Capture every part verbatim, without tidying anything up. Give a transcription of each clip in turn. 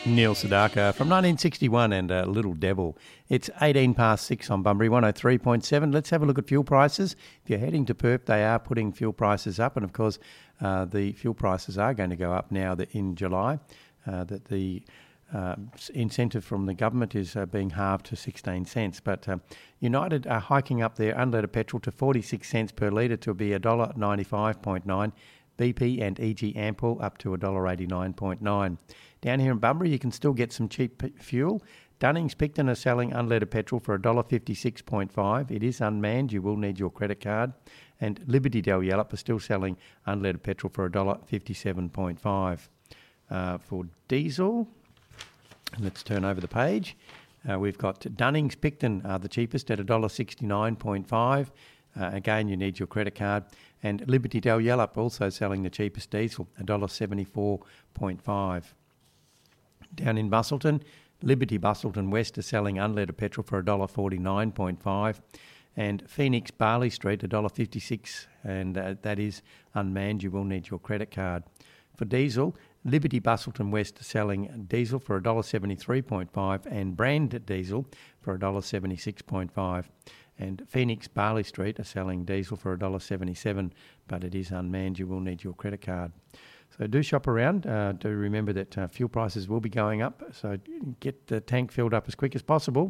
Neil Sedaka from nineteen sixty-one and uh, Little Devil. It's eighteen past six on Bunbury, one oh three point seven. Let's have a look at fuel prices. If you're heading to Perth, they are putting fuel prices up, and of course uh, the fuel prices are going to go up now that in July, uh, that the uh, incentive from the government is uh, being halved to sixteen cents. But uh, United are hiking up their unleaded petrol to forty-six cents per litre to be one dollar ninety-five point nine. B P and E G Ampol up to one dollar eighty-nine point nine. Down here in Bunbury, you can still get some cheap p- fuel. Dunnings Picton are selling unleaded petrol for one dollar fifty-six point five. It is unmanned. You will need your credit card. And Liberty Del Yallop are still selling unleaded petrol for one dollar fifty-seven point five. Uh, for diesel, let's turn over the page. Uh, we've got Dunnings Picton are the cheapest at one dollar sixty-nine point five. Uh, again, you need your credit card. And Liberty Del Yallop also selling the cheapest diesel, one dollar seventy-four point five. Down in Busselton, Liberty Busselton West are selling unleaded petrol for one dollar forty-nine point five. And Phoenix Barley Street, one dollar fifty-six, and uh, that is unmanned. You will need your credit card. For diesel, Liberty Busselton West are selling diesel for one dollar seventy-three point five and Brand diesel for one dollar seventy-six point five. And Phoenix Barley Street are selling diesel for one dollar seventy-seven, but it is unmanned. You will need your credit card. So do shop around. Uh, do remember that uh, fuel prices will be going up, so get the tank filled up as quick as possible.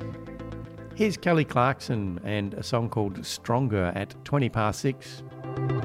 Here's Kelly Clarkson and a song called Stronger at twenty past six.